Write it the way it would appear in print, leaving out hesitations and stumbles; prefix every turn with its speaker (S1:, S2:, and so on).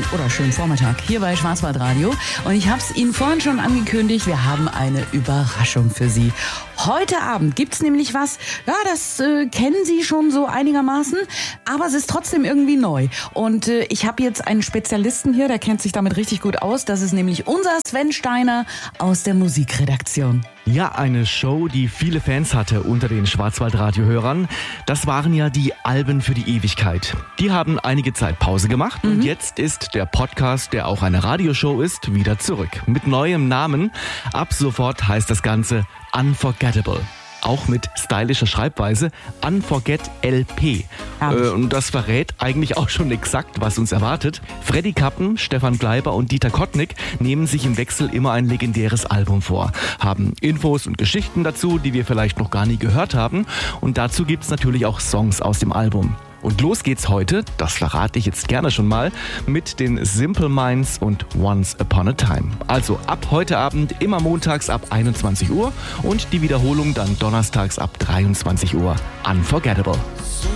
S1: oder schönen Vormittag hier bei Schwarzwaldradio. Und ich habe es Ihnen vorhin schon angekündigt, wir haben eine Überraschung für Sie. Heute Abend gibt's nämlich was, ja, das kennen Sie schon so einigermaßen, aber es ist trotzdem irgendwie neu. Und ich habe jetzt einen Spezialisten hier, der kennt sich damit richtig gut aus. Das ist nämlich unser Sven Steiner aus der Musikredaktion.
S2: Ja, eine Show, die viele Fans hatte unter den Schwarzwaldradio-Hörern. Das waren ja die Alben für die Ewigkeit. Die haben einige Zeit Pause gemacht und jetzt ist der Podcast, der auch eine Radioshow ist, wieder zurück. Mit neuem Namen. Ab sofort heißt das Ganze Unforgettable. Auch mit stylischer Schreibweise Unforget LP. Und das verrät eigentlich auch schon exakt, was uns erwartet. Freddy Kappen, Stefan Kleiber und Dieter Kottnick nehmen sich im Wechsel immer ein legendäres Album vor. Haben Infos und Geschichten dazu, die wir vielleicht noch gar nie gehört haben. Und dazu gibt's natürlich auch Songs aus dem Album. Und los geht's heute, das verrate ich jetzt gerne schon mal, mit den Simple Minds und Once Upon a Time. Also ab heute Abend immer montags ab 21 Uhr und die Wiederholung dann donnerstags ab 23 Uhr. Unforgettable.